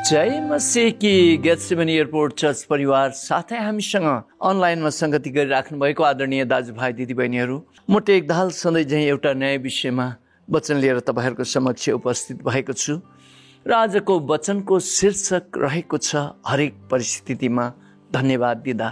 जय मसीह की Gethsemane airport church परिवार साथै हामीसँग अनलाइनमा संगति गरिराख्नु भएको आदरणीय दाजुभाइ दिदीबहिनीहरू, म टेकदाल सधैँ झैँ एउटा नयाँ विषयमा वचन लिएर तपाईँहरूको समक्ष उपस्थित भएको छु र आजको वचनको शीर्षक रहेको छ हरेक परिस्थितिमा धन्यवाद दिँदा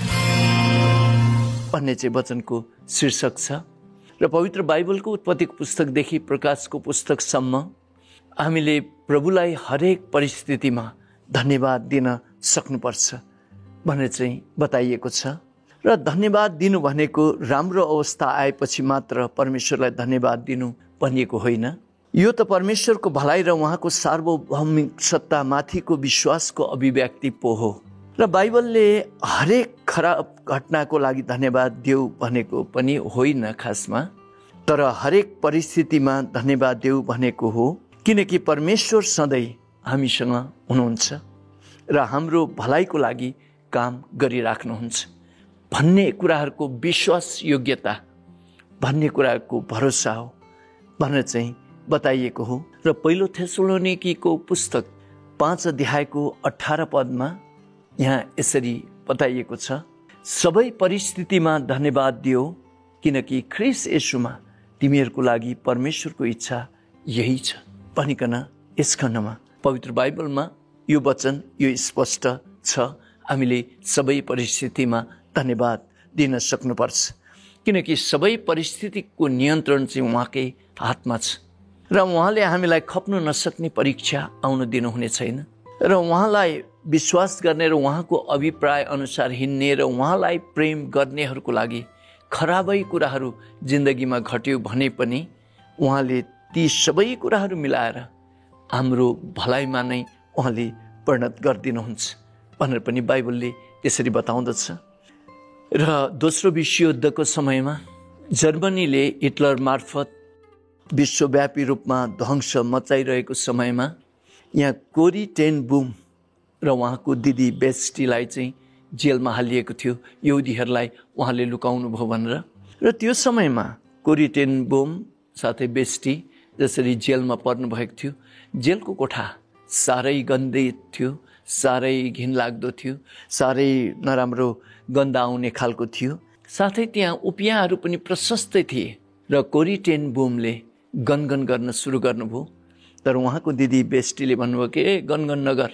भन्ने चाहिँ वचनको शीर्षक छ र पवित्र बाइबलको उत्पत्तिको पुस्तकदेखि प्रकाशको पुस्तकसम्म हामीले प्रभुलाई हरेक परिस्थितिमा धन्यवाद दिन सक्नुपर्छ भनेर चाहिँ बताइएको छ र धन्यवाद दिनु भनेको राम्रो अवस्था आएपछि मात्र परमेश्वरलाई धन्यवाद दिनु भनिएको होइन। यो त परमेश्वरको भलाइ र उहाँको सार्वभौमिक सत्ता माथिको विश्वासको अभिव्यक्ति पो हो र बाइबलले हरेक खराब घटनाको लागि धन्यवाद देऊ भनेको पनि होइन खासमा, तर हरेक परिस्थितिमा धन्यवाद देऊ भनेको हो, किनकि परमेश्वर सधैँ हामीसँग हुनुहुन्छ र हाम्रो भलाइको लागि काम गरिराख्नुहुन्छ भन्ने कुराहरूको विश्वास योग्यता भन्ने कुराको भरोसा हो भनेर चाहिँ बताइएको हो। र पहिलो थेसलोनिकीको पुस्तक 5 अध्यायको 18 पदमा यहाँ यसरी बताइएको छ, सबै परिस्थितिमा धन्यवाद दियो किनकि ख्रीष्ट येशूमा तिमीहरूको लागि परमेश्वरको इच्छा यही छ भनिकन यस खण्डमा पवित्र बाइबलमा यो वचन यो स्पष्ट छ। हामीले सबै परिस्थितिमा धन्यवाद दिन सक्नुपर्छ किनकि सबै परिस्थितिको नियन्त्रण चाहिँ उहाँकै हातमा छ र उहाँले हामीलाई खप्नु नसक्ने परीक्षा आउन दिनुहुने छैन र उहाँलाई विश्वास गर्ने र उहाँको अभिप्राय अनुसार हिँड्ने र उहाँलाई प्रेम गर्नेहरूको लागि खराबै कुराहरू जिन्दगीमा घट्यो भने पनि उहाँले ती सबै कुराहरू मिलाएर हाम्रो भलाइमा नै उहाँले परिणत गरिदिनुहुन्छ भनेर पनि बाइबलले त्यसरी बताउँदछ। र दोस्रो विश्वयुद्धको समयमा जर्मनीले हिटलर मार्फत विश्वव्यापी रूपमा ध्वंस मचाइरहेको समयमा यहाँ कोरी टेन बुम र उहाँको दिदी बेस्टीलाई चाहिँ जेलमा हालिएको थियो, यहुदीहरूलाई उहाँले लुकाउनु भयो भनेर। र त्यो समयमा कोरी टेन बुम साथै बेस्टी जसरी जेलमा पर्नु भएको थियो, जेलको कोठा साह्रै गन्दै थियो, साह्रै घिनलाग्दो थियो, साह्रै नराम्रो गन्ध आउने खालको थियो, साथै त्यहाँ उपियाँहरू पनि प्रशस्तै थिए र कोरी टेन बुमले गनगन गर्न सुरु गर्नुभयो। तर उहाँको दिदी बेस्टीले भन्नुभयो कि गनगन नगर,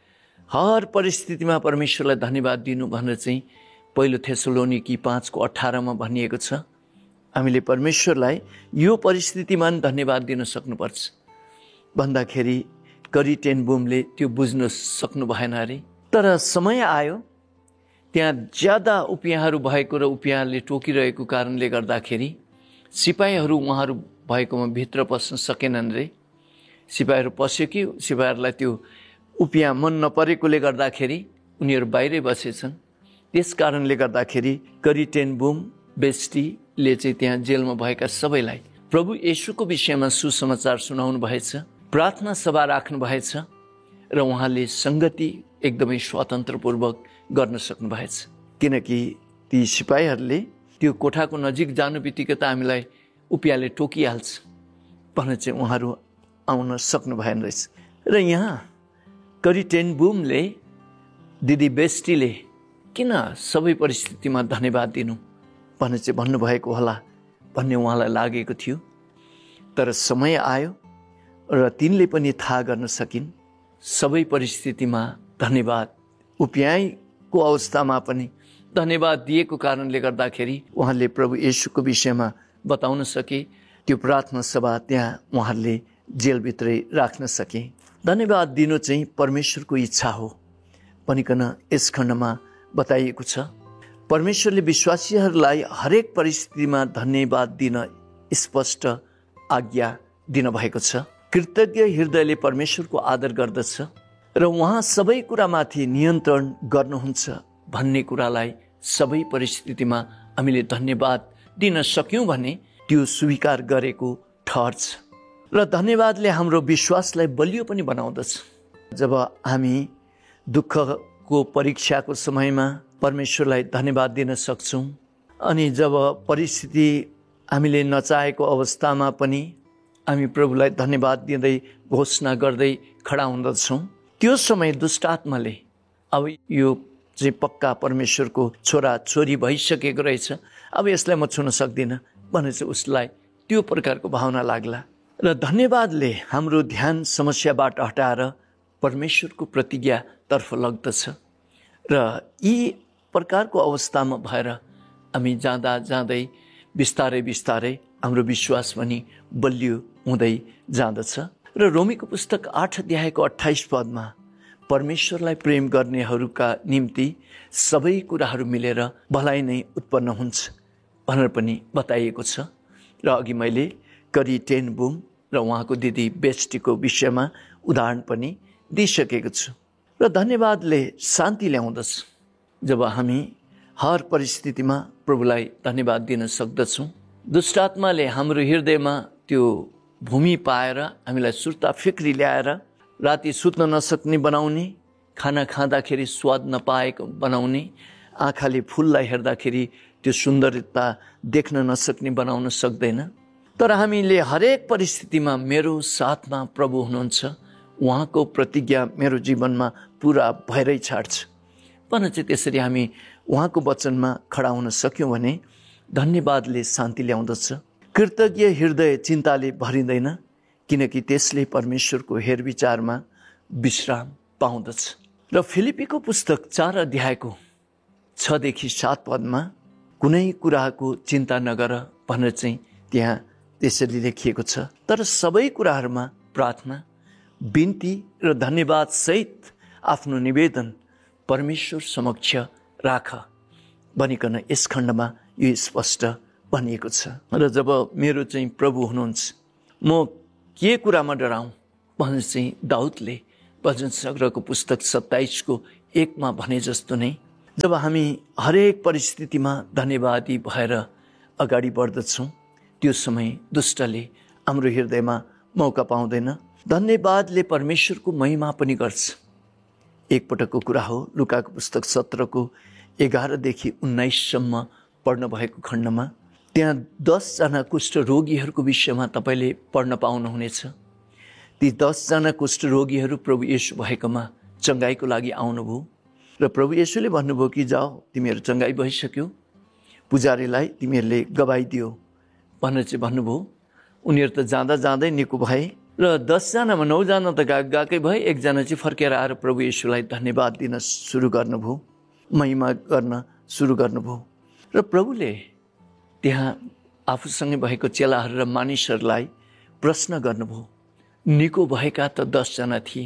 हर परिस्थितिमा परमेश्वरलाई धन्यवाद दिनु भनेर चाहिँ पहिलो थेसलोनिकी 5:18 भनिएको छ। हामीले परमेश्वरलाई यो परिस्थितिमा धन्यवाद दिन सक्नुपर्छ भन्दाखेरि कोरी टेन बुमले त्यो बुझ्न सक्नु भएन अरे। तर समय आयो, त्यहाँ ज्यादा उपियाँहरू भएको र उपियाँले टोकिरहेको कारणले गर्दाखेरि सिपाहीहरू उहाँहरू भएकोमा भित्र पस्न सकेनन् रे। सिपाहीहरू पस्यो कि सिपाहीहरूलाई त्यो उपियाँ मन नपरेकोले गर्दाखेरि उनीहरू बाहिरै बसेछन्। त्यस कारणले गर्दाखेरि कोरी टेन बुम बेस्टीले चाहिँ त्यहाँ जेलमा भएका सबैलाई प्रभु येशूको विषयमा सुसमाचार सुनाउनु भएछ, प्रार्थना सभा राख्नु भएछ र उहाँले संगति एकदमै स्वतन्त्रपूर्वक गर्न सक्नु भएछ किनकि ती सिपाहीहरूले त्यो कोठाको नजिक जानु बित्तिकै त हामीलाई उपियाँले टोकिहाल्छ भनेर चाहिँ उहाँहरू आउन सक्नु भएन रहेछ। र यहाँ कोरी टेन बुमले दिदी बेस्टीले किन सबै परिस्थितिमा धन्यवाद दिनु भनेर चाहिँ भन्नुभएको होला भन्ने उहाँलाई लागेको थियो। तर समय आयो र तिनले पनि थाहा गर्न सकिन् सबै परिस्थितिमा धन्यवाद, उपियाँको अवस्थामा पनि धन्यवाद दिएको कारणले गर्दाखेरि उहाँले प्रभु येशूको विषयमा बताउन सके। त्यो प्रार्थना सभा त्यहाँ उहाँहरूले जेलभित्रै राख्न सके। धन्यवाद दिनु चाहिँ परमेश्वरको इच्छा हो भनिकन यस खण्डमा बताइएको छ। परमेश्वरले विश्वासीहरूलाई हरेक परिस्थितिमा धन्यवाद दिन स्पष्ट आज्ञा दिनुभएको छ। कृतज्ञ हृदयले परमेश्वरको आदर गर्दछ र उहाँ सबै कुरामाथि नियन्त्रण गर्नुहुन्छ भन्ने कुरालाई सबै परिस्थितिमा हामीले धन्यवाद दिन सक्यौँ भने त्यो स्वीकार गरेको ठहर्छ र धन्यवादले हाम्रो विश्वासलाई बलियो पनि बनाउँदछ। जब हामी दुःखको परीक्षाको समयमा परमेश्वरलाई धन्यवाद दिन सक्छौँ अनि जब परिस्थिति हामीले नचाहेको अवस्थामा पनि हामी प्रभुलाई धन्यवाद दिँदै घोषणा गर्दै खडा हुँदछौँ त्यो समय दुष्ट आत्माले अब यो चाहिँ पक्का परमेश्वरको छोरा छोरी भइसकेको रहेछ, अब यसलाई म छुन सक्दिनँ भने चाहिँ उसलाई त्यो प्रकारको भावना लाग्ला। र धन्यवादले हाम्रो ध्यान समस्याबाट हटाएर परमेश्वरको प्रतिज्ञातर्फ लाग्दछ। र यी प्रकारको अवस्थामा भएर हामी जाँदा जाँदै बिस्तारै बिस्तारै हाम्रो विश्वास पनि बलियो हुँदै जाँदछ। र रोमीको पुस्तक 8 अध्यायको 28 पदमा परमेश्वरलाई प्रेम गर्नेहरूका निम्ति सबै कुराहरू मिलेर भलाइ नै उत्पन्न हुन्छ भनेर पनि बताइएको छ। र अघि मैले करी टेन बुम र उहाँको दिदी बेस्टीको विषयमा उदाहरण पनि दिइसकेको छु। र धन्यवादले शान्ति ल्याउँदछ। जब हामी हर परिस्थितिमा प्रभुलाई धन्यवाद दिन सक्दछौँ, दुष्ट आत्माले हाम्रो हृदयमा त्यो भूमि पाएर हामीलाई सुर्ता फिक्री ल्याएर राति सुत्न नसक्ने बनाउने, खाना खाँदाखेरि स्वाद नपाएको बनाउने, आँखाले फुललाई हेर्दाखेरि त्यो सुन्दरता देख्न नसक्ने बनाउन सक्दैन। तर हामीले हरेक परिस्थितिमा मेरो साथमा प्रभु हुनुहुन्छ, उहाँको प्रतिज्ञा मेरो जीवनमा पुरा भएरै छाड्छ भने चाहिँ त्यसरी हामी उहाँको वचनमा खडा हुन सक्यौँ भने धन्यवादले शान्ति ल्याउँदछ। कृतज्ञ हृदय चिन्ताले भरिँदैन, किनकि त्यसले परमेश्वरको हेरविचारमा विश्राम पाउँदछ। र फिलिपीको पुस्तक 4 अध्यायको 6देखि 7 पदमा कुनै कुराको चिन्ता नगर भनेर चाहिँ त्यहाँ त्यसरी लेखिएको छ। तर सबै कुराहरूमा प्रार्थना, बिन्ती र धन्यवाद सहित आफ्नो निवेदन परमेश्वर समक्ष राख भनिकन यस खण्डमा यो स्पष्ट भनिएको छ। र जब मेरो चाहिँ प्रभु हुनुहुन्छ, म के कुरामा डराउँ भने चाहिँ दाउदले भजन सङ्ग्रहको पुस्तक 27को 1मा भने जस्तो नै जब हामी हरेक परिस्थितिमा धन्यवादी भएर अगाडि बढ्दछौँ, त्यो समय दुष्टले हाम्रो हृदयमा मौका पाउँदैन। धन्यवादले परमेश्वरको महिमा पनि गर्छ। एकपटकको कुरा हो, लुकाको पुस्तक 17को 11देखि 19सम्म पढ्न भएको खण्डमा त्यहाँ 10 जना कुष्ठरोगीहरूको विषयमा तपाईँले पढ्न पाउनुहुनेछ। ती 10 जना कुष्ठरोगीहरू प्रभु येशू भएकोमा चङ्गाइको लागि आउनुभयो र प्रभु येशूले भन्नुभयो कि जाऊ, तिमीहरू चङ्गाइ भइसक्यो, पुजारीलाई तिमीहरूले गवाइदियो भनेर चाहिँ भन्नुभयो। उनीहरू त जाँदा जाँदै निको भए र 10 जनामा 9 जना त गएकै भए, 1 जना चाहिँ फर्केर आएर प्रभु येशूलाई धन्यवाद दिन सुरु गर्नुभयो, महिमा गर्न सुरु गर्नुभयो। र प्रभुले त्यहाँ आफूसँगै भएको चेलाहरू र मानिसहरूलाई प्रश्न गर्नुभयो। निको भएका त 10 जना थिए,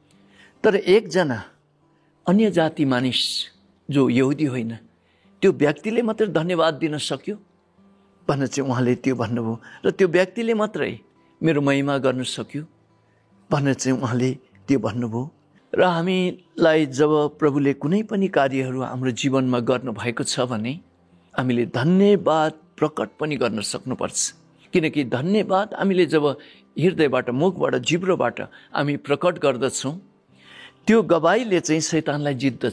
तर 1 जना अन्य जाति मानिस जो यहुदी होइन, त्यो व्यक्तिले मात्र धन्यवाद दिन सक्यो भनेर चाहिँ उहाँले त्यो भन्नुभयो। र त्यो व्यक्तिले मात्रै मेरो महिमा गर्न सक्यो भनेर चाहिँ उहाँले त्यो भन्नुभयो। र हामीलाई जब प्रभुले कुनै पनि कार्यहरू हाम्रो जीवनमा गर्नुभएको छ भने हामीले धन्यवाद प्रकट पनि गर्न सक्नुपर्छ। किनकि धन्यवाद हामीले जब हृदयबाट, मुखबाट, जिब्रोबाट हामी प्रकट गर्दछौँ, त्यो गवाईले चाहिँ शैतानलाई जित्दछ।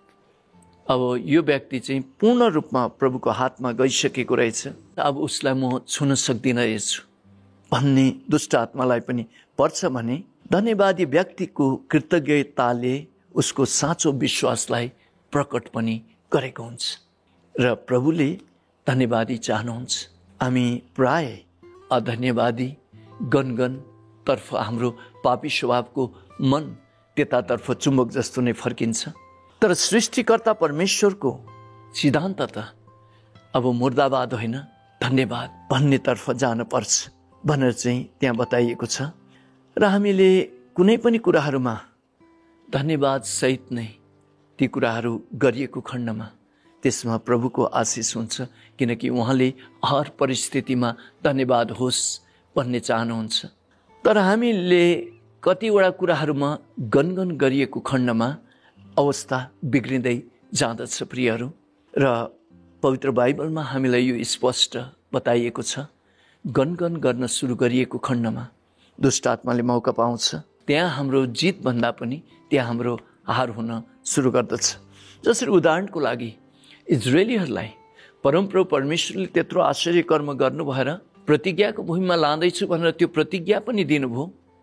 अब यो व्यक्ति चाहिँ पूर्ण रूपमा प्रभुको हातमा गइसकेको रहेछ, अब उसलाई म छुन सक्दिनँ रहेछु भन्ने दुष्ट आत्मालाई पनि पर्छ भने धन्यवादी व्यक्तिको कृतज्ञताले उसको साँचो विश्वासलाई प्रकट पनि गरेको हुन्छ। र प्रभुले धन्यवादी चाहनुहुन्छ। हामी प्राय अधन्यवादी गनगनतर्फ हाम्रो पापी स्वभावको मन त्यतातर्फ चुम्बक जस्तो नै फर्किन्छ। तर सृष्टिकर्ता परमेश्वरको सिद्धान्त त अब मुर्दाबाद होइन, धन्यवाद भन्नेतर्फ जानुपर्छ भनेर चाहिँ त्यहाँ बताइएको छ। र हामीले कुनै पनि कुराहरूमा धन्यवाद सहित नै ती कुराहरू गरिएको खण्डमा त्यसमा प्रभुको आशिष हुन्छ, किनकि उहाँले हर परिस्थितिमा धन्यवाद होस् भन्ने चाहनुहुन्छ। तर हामीले कतिवटा कुराहरूमा गनगन गरिएको खण्डमा अवस्था बिग्रिँदै जाँदछ प्रियहरू। र पवित्र बाइबलमा हामीलाई यो स्पष्ट बताइएको छ, गनगन गर्न सुरु गरिएको खण्डमा दुष्ट आत्माले मौका पाउँछ। त्यहाँ हाम्रो जितभन्दा पनि त्यहाँ हाम्रो हार हुन सुरु गर्दछ। जसरी उदाहरणको लागि इजरायलीहरूलाई परमप्रभु परमेश्वरले त्यत्रो आश्चर्य कर्म गर्नु भएर प्रतिज्ञाको भूमिमा लाँदैछु भनेर त्यो प्रतिज्ञा पनि दिनुभयो।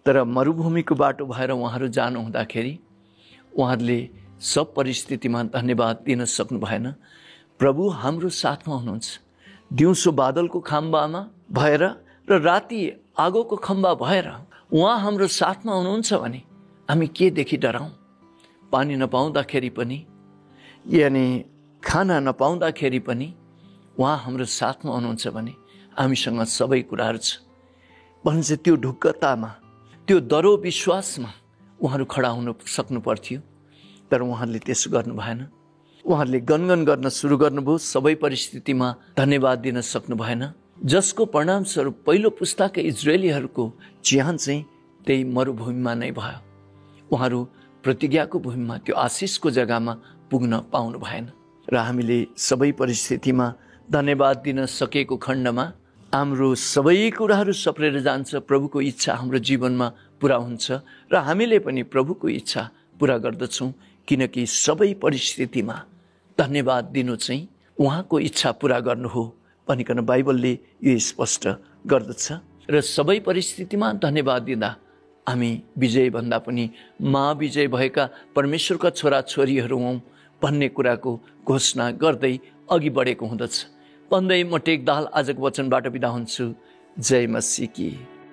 तर मरुभूमिको बाटो भएर उहाँहरू जानु हुँदाखेरि उहाँहरूले सब परिस्थितिमा धन्यवाद दिन सक्नु भएन। प्रभु हाम्रो साथमा हुनुहुन्छ। दिउँसो बादलको खम्बामा भएर र राति आगोको खम्बा भएर उहाँ हाम्रो साथमा हुनुहुन्छ भने हामी केदेखि डराउँ? पानी नपाउँदाखेरि पनि, यानि खाना नपाउँदाखेरि पनि उहाँ हाम्रो साथमा हुनुहुन्छ भने हामीसँग सबै कुराहरू छ भन्छ। त्यो ढुक्कतामा, त्यो दरो विश्वासमा उहाँहरू खडा हुन सक्नु पर्थ्यो, तर उहाँहरूले त्यसो गर्नु भएन। उहाँहरूले गनगन गर्न सुरु गर्नुभयो। सबै परिस्थितिमा धन्यवाद दिन सक्नु भएन, जसको परिणामस्वरूप पहिलो पुस्ताका इजरायलीहरूको चिहान चाहिँ त्यही मरुभूमिमा नै भयो। उहाँहरू प्रतिज्ञाको भूमिमा, त्यो आशिषको जग्गामा पुग्न पाउनु भएन। र हामीले सबै परिस्थितिमा धन्यवाद दिन सकेको खण्डमा हाम्रो सबै कुराहरू सप्रेर जान्छ। प्रभुको इच्छा हाम्रो जीवनमा पुरा हुन्छ र हामीले पनि प्रभुको इच्छा पुरा गर्दछौँ, किनकि सबै परिस्थितिमा धन्यवाद दिनु चाहिँ उहाँको इच्छा पुरा गर्नु हो भनिकन बाइबलले यो स्पष्ट गर्दछ। र सबै परिस्थितिमा धन्यवाद दिँदा हामी विजयभन्दा पनि महाविजय भएका परमेश्वरका छोराछोरीहरू हौँ भन्ने कुराको घोषणा गर्दै अघि बढेको हुँदछ। भन्दै म टेकदाहाल आजको वचनबाट बिदा हुन्छु। जय मसीह की।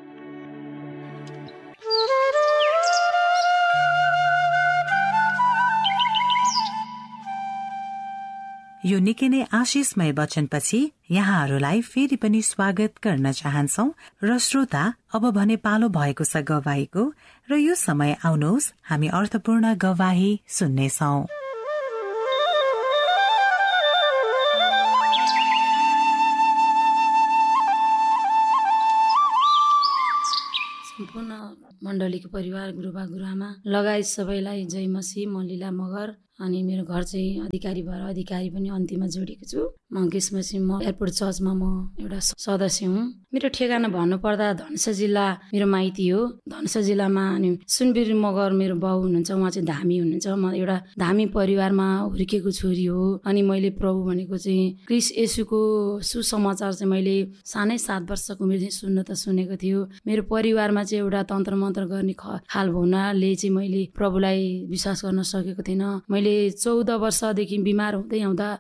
यो निकै नै आशिषमय वचनपछि यहाँहरूलाई फेरि पनि स्वागत गर्न चाहन्छौ। र श्रोता, अब भने पालो भएको छ गवाहीको, र यो समय आउनुहोस् हामी अर्थपूर्ण गवाही सुन्नेछौ। सम्पूर्ण मण्डलीको परिवार, गुरुबा गुरुआमा लगायत सबैलाई जय मसीह। म लीला मगर अनि मेरो घर चाहिँ अधिकारी भएर अधिकारी पनि अन्तिममा जोडेको छु। म त्यसपछि म एयरपोर्ट चर्चमा म एउटा सदस्य हुँ। मेरो ठेगाना भन्नुपर्दा धनुषा जिल्ला मेरो माइती हो। धनुषा जिल्लामा अनि सुनवीर मगर मेरो बाउ हुनुहुन्छ, उहाँ चाहिँ धामी हुनुहुन्छ। म एउटा धामी परिवारमा हुर्केको छोरी हो। अनि मैले प्रभु भनेको चाहिँ क्रिस्ट येशूको सुसमाचार चाहिँ मैले सानै 7 वर्षको उमेरदेखि सुन्न त सुनेको थियो। मेरो परिवारमा चाहिँ एउटा तन्त्र मन्त्र गर्ने खाल हुनाले चाहिँ मैले प्रभुलाई विश्वास गर्न सकेको थिएन। मैले 14 वर्षदेखि बिमार हुँदै आउँदा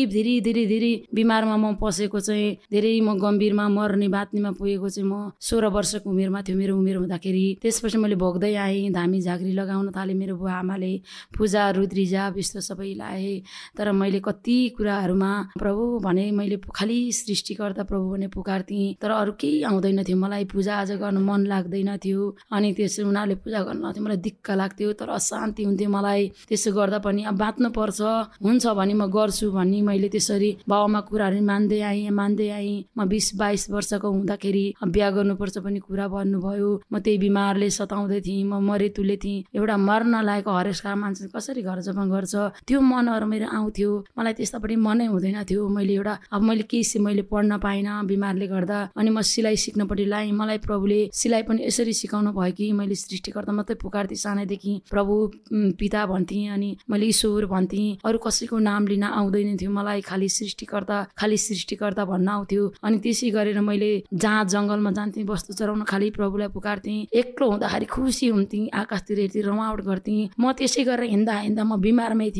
धेरै बिमारमा म पसेको चाहिँ धेरै म गम्भीरमा मर्ने बातनीमा पुगेको चाहिँ म 16 वर्षको उमेरमा थियो मेरो उमेर हुँदाखेरि। त्यसपछि मैले भोग्दै आएँ, धामी झाँक्री लगाउन थालेँ। मेरो बुवा आमाले पूजा रुद्री जाप यस्तो सबै लाए। तर मैले कति कुराहरूमा प्रभु भने मैले खालि सृष्टिकर्ता प्रभु भने पुकार्थेँ, तर अरू केही आउँदैन थियो। मलाई पूजा आज गर्न मन लाग्दैन थियो। अनि त्यसो उनीहरूले पूजा गर्न लाग्थ्यो, मलाई दिक्क लाग्थ्यो, तर अशान्ति हुन्थ्यो मलाई। त्यसो गर्दा पनि अब बाँच्नु पर्छ, हुन्छ भने म गर्छु भन्ने मैले त्यसरी बाबामा कुराहरू मान्दै आएँ। म 20-22 वर्षको हुँदाखेरि बिहा गर्नुपर्छ पनि कुरा भन्नुभयो। म त्यही बिमारले सताउँदै थिएँ, म मरे तुले थिएँ। एउटा मर्न लागेको हरेसका मान्छे कसरी घर जमा गर्छ, त्यो मनहरू मेरो आउँथ्यो। मलाई त्यस्तापट्टि मनै हुँदैन थियो। मैले केही मैले पढ्न पाइनँ बिमारले गर्दा। अनि म सिलाइ सिक्नपट्टि लाएँ। मलाई प्रभुले सिलाइ पनि यसरी सिकाउनु भयो कि मैले सृष्टिकर्ता मात्रै पुकार्थेँ सानैदेखि, प्रभु पिता भन्थेँ, अनि मैले ईश्वर भन्थेँ। अरू कसैको नाम लिन आउँदैन थियो मलाई, खालि सृष्टिकर्ता भन्न आउँथ्यो। अनि त्यसै गरेर मैले जहाँ जङ्गलमा जान्थेँ वस्तु चराउन खालि प्रभुलाई पुकार्थेँ। एक्लो हुँदाखेरि खुसी हुन्थेँ, आकाशतिर हेर्थेँ, रमावट गर्थेँ। म त्यसै गरेर हिँड्दा म बिमारमै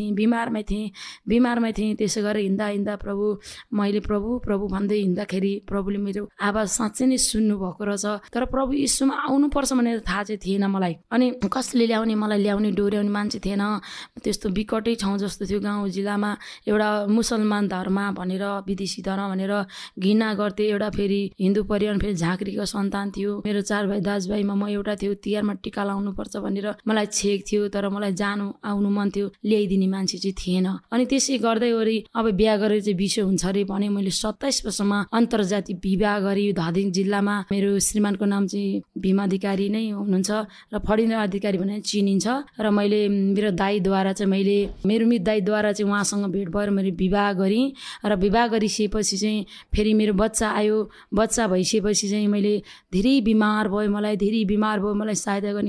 थिएँ। त्यसै गरेर हिँड्दा मैले प्रभु भन्दै हिँड्दाखेरि प्रभुले मेरो आवाज साँच्चै नै सुन्नु भएको रहेछ। तर प्रभु यीशुमा आउनुपर्छ भनेर थाहा चाहिँ थिएन मलाई। अनि कसले मलाई ल्याउने डोर्याउने मान्छे थिएन। त्यस्तो विकटै ठाउँ जस्तो थियो। गाउँ जिल्लामा एउटा मुसलमान धर्म भनेर, विदेशी धर्म भनेर घृणा गर्थे। एउटा फेरि हिन्दू परिवार, फेरि झाँक्रीको सन्तान थियो। मेरो 4 भाइ दाजुभाइमा म एउटा थियो। तिहारमा टिका लाउनुपर्छ भनेर मलाई छेक थियो, तर मलाई आउनु मन थियो, ल्याइदिने मान्छे चाहिँ थिएन। अनि त्यसै गर्दै वरी अब बिहा गरेर चाहिँ विषय हुन्छ अरे भने मैले 27 वर्षमा अन्तर्जातीय विवाह गरी धादिङ जिल्लामा। मेरो श्रीमानको नाम चाहिँ भीमाधिकारी नै हुनुहुन्छ र फणिन्द्र अधिकारी भनेर चिनिन्छ। र मैले मेरो दाईद्वारा चाहिँ उहाँसँग भेट भएर मैले विवाह गरेँ। र विवाह गरिसकेपछि चाहिँ फेरि मेरो बच्चा आयो। बच्चा भइसकेपछि चाहिँ मैले धेरै बिमार भयो। मलाई सहायता गर्ने कोही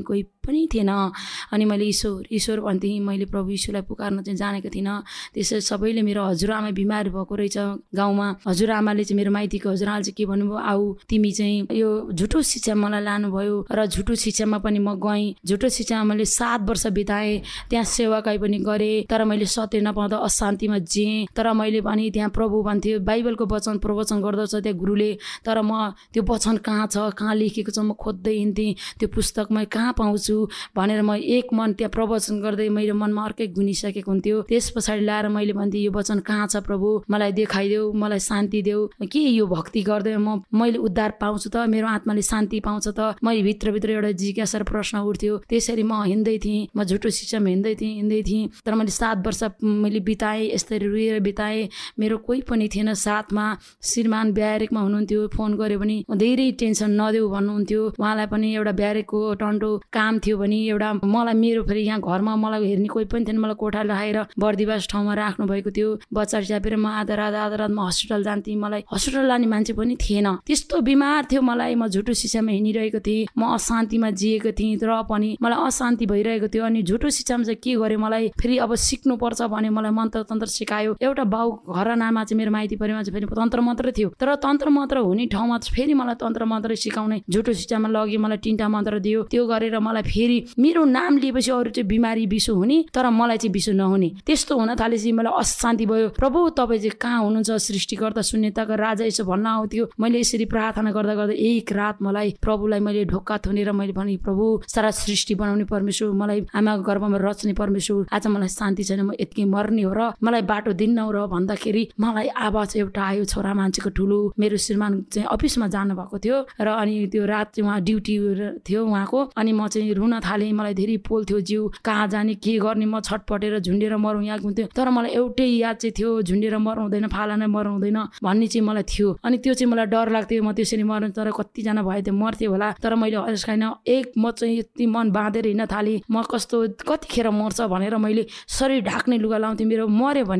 पनि थिएन। अनि मैले ईश्वर भन्थेँ, मैले प्रभु यीशुलाई पुकार्न चाहिँ जानेको थिइनँ। त्यसरी सबैले मेरो हजुरआमा बिमारी भएको रहेछ गाउँमा, हजुरआमाले चाहिँ मेरो माइतीको हजुरआमाले चाहिँ के भन्नुभयो, आऊ तिमी चाहिँ यो झुटो शिक्षा मलाई लानुभयो र झुटो शिक्षामा पनि म गएँ। झुटो शिक्षामा मैले 7 वर्ष बिताएँ, त्यहाँ सेवाकाई पनि गरेँ, तर मैले सत्य नपाउँदा अशान्तिमा जिएँ। तर मैले भने त्यहाँ प्रभु भन्थ्यो, बाइबलको वचन प्रवचन गर्दछ त्यहाँ गुरुले, तर म त्यो वचन कहाँ छ, कहाँ लेखेको छ म खोज्दै हिँड्थेँ, त्यो पुस्तक म कहाँ पाउँछु भनेर म एक मन त्यहाँ प्रवचन गर्दै मेरो मनमा अर्कै गुनिसकेको हुन्थ्यो। त्यस पछाडि ल्याएर मैले भन्थेँ, यो वचन कहाँ छ प्रभु, मलाई देखाइदेऊ, मलाई शान्ति देऊ, के यो भक्ति गर्दै मैले उद्धार पाउँछु त, मेरो आत्माले शान्ति पाउँछ त, मैले भित्रभित्र एउटा जिज्ञासा र प्रश्न उठ्थ्यो। त्यसरी म हिँड्दै थिएँ, म झुटो शिक्षामा हिँड्दै थिएँ। तर मैले 7 वर्ष मैले बिताएँ, यसरी रुएर बिताएँ। मेरो कोही पनि थिएन साथमा। श्रीमान ब्यारेकमा हुनुहुन्थ्यो, फोन गऱ्यो भने धेरै टेन्सन नदेऊ भन्नुहुन्थ्यो। उहाँलाई पनि एउटा ब्यारेकको टन्टो काम थियो भने एउटा मलाई मेरो फेरि यहाँ घरमा मलाई हेर्ने कोही पनि थिएन, मलाई कोठा लगाएर बर्दिवास ठाउँमा राख्नु भएको थियो। बच्चा च्यापेर म आधा रातमा हस्पिटल जान्थेँ, मलाई हस्पिटल लाने मान्छे पनि थिएन। त्यस्तो बिमार थियो मलाई, म झुटो शिक्षामा हिँडिरहेको थिएँ, म अशान्तिमा जिएको थिएँ, र पनि मलाई अशान्ति भइरहेको थियो। अनि झुटो शिक्षामा चाहिँ के गरेँ, मलाई फेरि अब सिक्नुपर्छ भने मलाई मन्त्र तन्त्र सिकायो। एउटा बाउ घरनामा चाहिँ मेरो माइती परिवारमा चाहिँ फेरि तन्त्र मन्त्र थियो, तर तन्त्र मन्त्र हुने ठाउँमा फेरि मलाई तन्त्र मन्त्र सिकाउने झुटो शिक्षामा लगे, मलाई 3टा मन्त्र दियो। त्यो गरेर मलाई फेरि मेरो नाम लिएपछि अरू चाहिँ बिमारी बिसो हुने, तर मलाई चाहिँ बिसो नहुने, त्यस्तो हुन थालेपछि मलाई अशान्ति भयो। प्रभु तपाईँ चाहिँ कहाँ हुनुहुन्छ, सृष्टिकर्ता शून्यताको राजा यसो भन्न आउँथ्यो। मैले यसरी प्रार्थना गर्दा गर्दा एक रात मलाई प्रभुलाई मैले ढोका थुनेर मैले भने, प्रभु सारा सृष्टि बनाउने परमेश्वर, मलाई आमाको गर्भमा रच्ने परमेश्वर, आज मलाई शान्ति छैन, म यत्तिकै मर्ने हो र मलाई बाटो दिन्न र भन्दाखेरि मलाई आवाज एउटा आयो, छोरा मान्छेको ठुलो। मेरो श्रीमान चाहिँ अफिसमा जानुभएको थियो र अनि त्यो रात चाहिँ उहाँ ड्युटी थियो उहाँको। अनि म चाहिँ रुन थालेँ, मलाई धेरै पोल्थ्यो जिउ, कहाँ जाने के गर्ने, म छटपटेर झुन्डेर मरौँ यहाँ घुम्थ्यो। तर मलाई एउटै याद चाहिँ थियो, झुन्डेर मर्नु हुँदैन, फाला नै मर्नु हुँदैन भन्ने चाहिँ मलाई थियो। अनि त्यो चाहिँ मलाई डर लाग्थ्यो, म त्यसरी मर्नु, तर कतिजना भयो त्यो मर्थ्यो होला। तर मैले छैन, म चाहिँ यति मन बाँधेर हिँड्न थालेँ, म कतिखेर मर्छ भनेर मैले शरीर ढाक्ने लुगा लाउँथेँ। मेरो मऱ्यो भने